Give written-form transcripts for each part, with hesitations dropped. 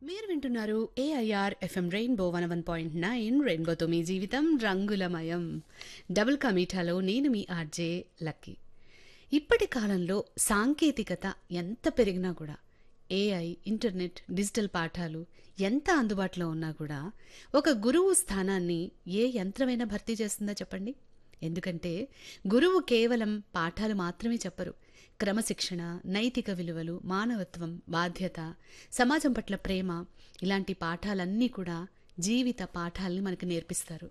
మీరు వింటున్నారు AIR FM rainbow 101.9 రెయిన్బోతో మీ జీవితం రంగులమయం. డబుల్ కమీఠాలో నేను మీ ఆర్జే లక్కీ. ఇప్పటి కాలంలో సాంకేతికత ఎంత పెరిగినా కూడా ఏఐ, ఇంటర్నెట్, డిజిటల్ పాఠాలు ఎంత అందుబాటులో ఉన్నా కూడా ఒక గురువు స్థానాన్ని ఏ యంత్రమైనా భర్తీ చేస్తుందా చెప్పండి? ఎందుకంటే గురువు కేవలం పాఠాలు మాత్రమే చెప్పరు. క్రమశిక్షణ, నైతిక విలువలు, మానవత్వం, బాధ్యత, సమాజం పట్ల ప్రేమ ఇలాంటి పాఠాలన్నీ కూడా జీవిత పాఠాలని మనకు నేర్పిస్తారు.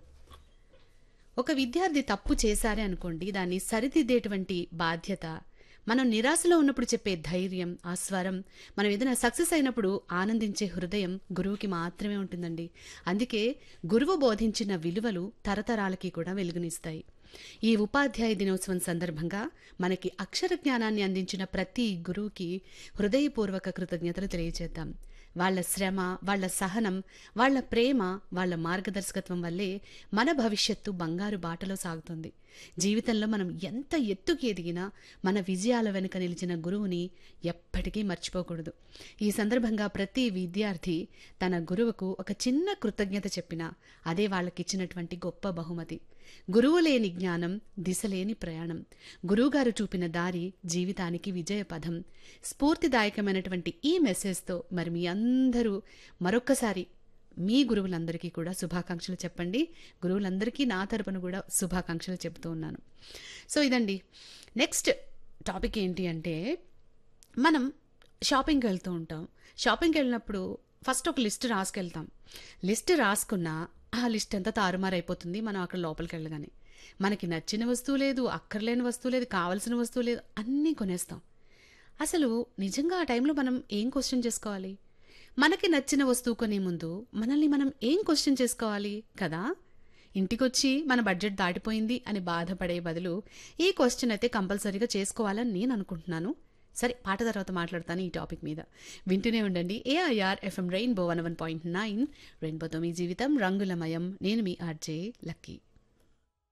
ఒక విద్యార్థి తప్పు చేశారే అనుకోండి, దాన్ని సరిదిద్దేటువంటి బాధ్యత, మనం నిరాశలో ఉన్నప్పుడు చెప్పే ధైర్యం, ఆ స్వరం, మనం ఏదైనా సక్సెస్ అయినప్పుడు ఆనందించే హృదయం గురువుకి మాత్రమే ఉంటుందండి. అందుకే గురువు బోధించిన విలువలు తరతరాలకి కూడా వెలుగునిస్తాయి. ఈ ఉపాధ్యాయ దినోత్సవం సందర్భంగా మనకి అక్షర జ్ఞానాన్ని అందించిన ప్రతి గురువుకి హృదయపూర్వక కృతజ్ఞతలు తెలియజేద్దాం. వాళ్ళ శ్రమ, వాళ్ళ సహనం, వాళ్ళ ప్రేమ, వాళ్ళ మార్గదర్శకత్వం వల్లే మన భవిష్యత్తు బంగారు బాటలో సాగుతుంది. జీవితంలో మనం ఎంత ఎత్తుకి ఎదిగినా మన విజయాల వెనుక నిలిచిన గురువుని ఎప్పటికీ మర్చిపోకూడదు. ఈ సందర్భంగా ప్రతి విద్యార్థి తన గురువుకు ఒక చిన్న కృతజ్ఞత చెప్పినా అదే వాళ్ళకిచ్చినటువంటి గొప్ప బహుమతి. గురువు లేని జ్ఞానం దిశలేని ప్రయాణం. గురువుగారు చూపిన దారి జీవితానికి విజయ పథం. స్ఫూర్తిదాయకమైనటువంటి ఈ మెసేజ్తో మరి మీ అందరూ మరొక్కసారి మీ గురువులందరికీ కూడా శుభాకాంక్షలు చెప్పండి. గురువులందరికీ నా తరపున కూడా శుభాకాంక్షలు చెబుతూ ఉన్నాను. సో ఇదండి. నెక్స్ట్ టాపిక్ ఏంటి అంటే, మనం షాపింగ్కి వెళ్తూ ఉంటాం. షాపింగ్కి వెళ్ళినప్పుడు ఫస్ట్ ఒక లిస్ట్ రాసుకెళ్తాం. లిస్ట్ రాసుకున్న ఆ లిస్ట్ అంతా తారుమారైపోతుంది మనం అక్కడ లోపలికి వెళ్ళగానే. మనకి నచ్చిన వస్తువు లేదు, అక్కర్లేని వస్తువు లేదు, కావలసిన వస్తువు లేదు, అన్నీ కొనేస్తాం. అసలు నిజంగా ఆ టైంలో మనం ఏం క్వశ్చన్ చేసుకోవాలి? మనకి నచ్చిన వస్తువు కొనే ముందు మనల్ని మనం ఏం క్వశ్చన్ చేసుకోవాలి కదా? ఇంటికొచ్చి మన బడ్జెట్ దాటిపోయింది అని బాధపడే బదులు ఈ క్వశ్చన్ అయితే కంపల్సరీగా చేసుకోవాలని నేను అనుకుంటున్నాను. సరే, పాట తర్వాత మాట్లాడతాను ఈ టాపిక్ మీద. వింటూనే ఉండండి ఏఐఆర్ ఎఫ్ఎం రెయిన్బో 101.9 రెయిన్బోతో మీ జీవితం రంగులమయం. నేను మీ ఆర్జే లక్కీ.